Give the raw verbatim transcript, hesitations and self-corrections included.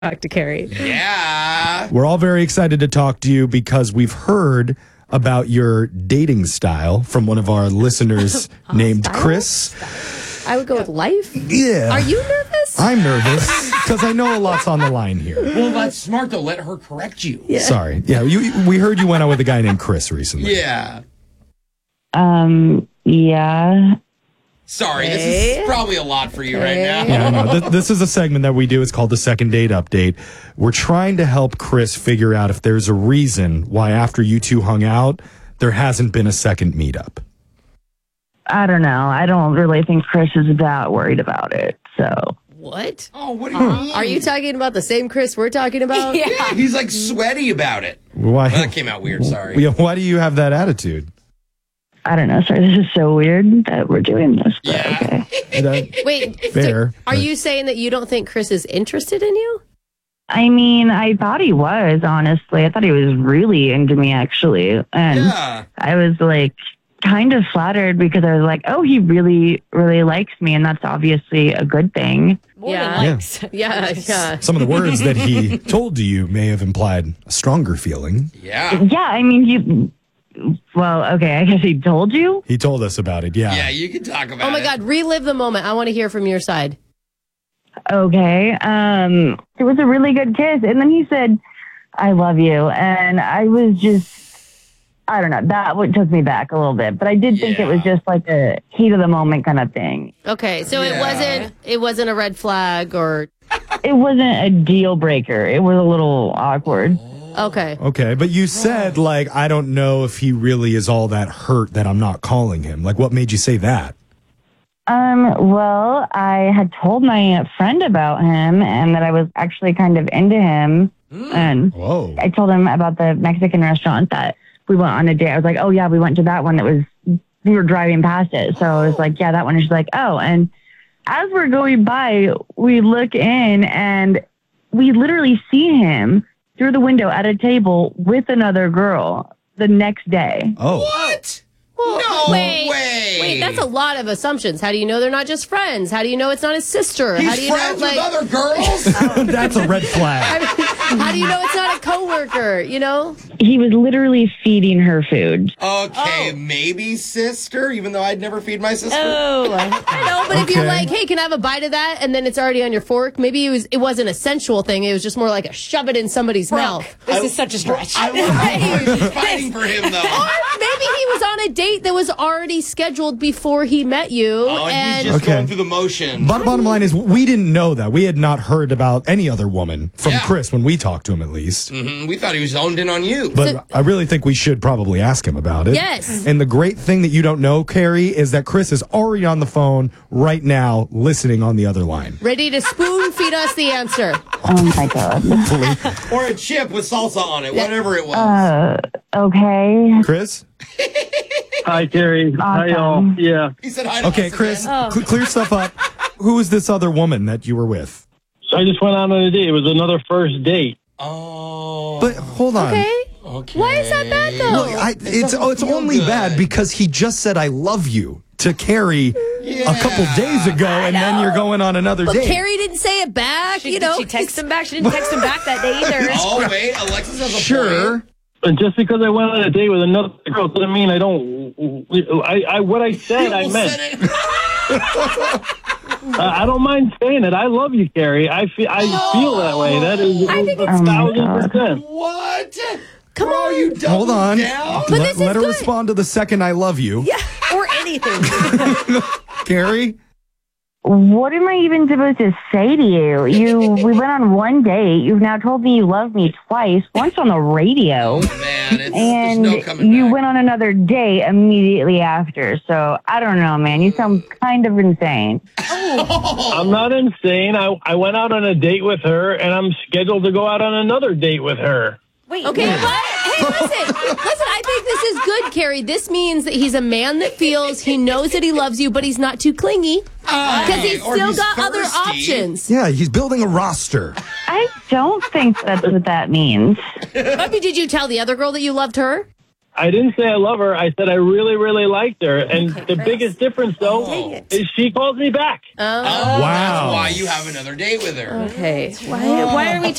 talk to Carrie. Yeah. We're all very excited to talk to you because we've heard about your dating style from one of our listeners oh, named style? Chris. I would go with life. Yeah. Are you nervous? I'm nervous because I know a lot's on the line here. Well, that's smart, though. Let her correct you. Yeah. Sorry. Yeah, you, we heard you went out with a guy named Chris recently. Yeah. Um, yeah. Sorry, Okay. this is probably a lot for you right now. Yeah, I know. Th- This is a segment that we do. It's called the Second Date Update. We're trying to help Chris figure out if there's a reason why after you two hung out, there hasn't been a second meetup. I don't know. I don't really think Chris is that worried about it. So What? Oh, what do you mean? Are you talking about the same Chris we're talking about? Yeah, he's like sweaty about it. Why? Well, that came out weird, sorry. Yeah, why do you have that attitude? I don't know. Sorry, this is so weird that we're doing this. But Yeah. okay. That- Wait, Fair, so are but- you saying that you don't think Chris is interested in you? I mean, I thought he was, honestly. I thought he was really into me, actually. And Yeah. I was like kind of flattered because I was like, oh, he really, really likes me. And that's obviously a good thing. Yeah. Yeah. Yeah, yeah. Some of the words that he told to you may have implied a stronger feeling. Yeah. Yeah, I mean, you. Well, okay, I guess he told you. He told us about it, yeah. Yeah, you can talk about it. Oh my God, relive the moment. I want to hear from your side. Okay. Um, it was a really good kiss. And then he said, I love you. And I was just, I don't know, that what took me back a little bit. But I did think Yeah. it was just like a heat of the moment kind of thing. Okay, so it Yeah. wasn't it wasn't a red flag or It wasn't a deal breaker. It was a little awkward. okay. Okay, but you said, like, I don't know if he really is all that hurt that I'm not calling him. Like, what made you say that? Um, well, I had told my friend about him and that I was actually kind of into him. And Whoa. I told him about the Mexican restaurant that we went on a date. I was like, oh, yeah, we went to that one. It was, we were driving past it. So I was like, yeah, that one. And she's like, oh. And as we're going by, we look in and we literally see him through the window at a table with another girl the next day. Oh. What? Well, No wait, way. Wait, that's a lot of assumptions. How do you know they're not just friends? How do you know it's not his sister? He's How do you friends know with like other girls? That's a red flag. how do you know it's not a coworker, you know? He was literally feeding her food. Okay, maybe sister, even though I'd never feed my sister. Oh, I know, but if you're Okay. like, hey, can I have a bite of that? And then it's already on your fork, maybe it was it wasn't a sensual thing. It was just more like a shove it in somebody's mouth. This is such a stretch. I was I was fighting for him, though. Or maybe he was on a date that was already scheduled before he met you. Oh, and and he's just Okay. going through the motion. Bottom, bottom line is, we didn't know that. We had not heard about any other woman from Yeah. Chris when we talked to him, at least. Mhm, we thought he was zoned in on you. But So- I really think we should probably ask him about it. Yes. And the great thing that you don't know, Carrie, is that Chris is already on the phone right now, listening on the other line. ready to spoon feed us the answer. Oh my God. Or a chip with salsa on it, whatever it was. Uh, okay. Chris? Hi, Carrie. Hi, y'all. Awesome. Yeah. he said hi to Okay, us Chris, again. cl- clear stuff up. Who is this other woman that you were with? So I just went out on a date. It was another first date. Oh. But hold on. Okay. Okay. Why is that bad though? Look, I, it's oh, it's feel only good. bad because he just said I love you to Carrie Yeah. a couple days ago, and then you're going on another But date. Carrie didn't say it back, She, you know. did she text him back? She didn't text him back that day either. Oh, wait. Alexis has a Sure. point. And just because I went on a date with another girl doesn't mean I don't. I, I what I said, I People meant. said it. I I don't mind saying it. I love you, Carrie. I feel. I feel that way. That is I think a it's- Oh my thousand God. percent. What? Come Bro, on. you Hold on. down? But let this is let her good. respond to the second I love you. Yeah, or anything. Carrie? What am I even supposed to say to you? You, we went on one date. You've now told me you love me twice, once on the radio, Man, it's, and there's no coming you back. went on another date immediately after. So I don't know, man. You sound kind of insane. I'm not insane. I I went out on a date with her, and I'm scheduled to go out on another date with her. Wait, Okay, wait. but hey, listen, listen. I think this is good, Carrie. This means that he's a man that feels he knows that he loves you, but he's not too clingy because he's Or still he's got other thirsty. options. Yeah, he's building a roster. I don't think that's what that means. Maybe did you tell the other girl that you loved her? I didn't say I love her. I said I really, really liked her. And Okay, the Chris. biggest difference, though, Oh. is she calls me back. Oh, Wow. That's why you have another date with her. Okay. Why, why are we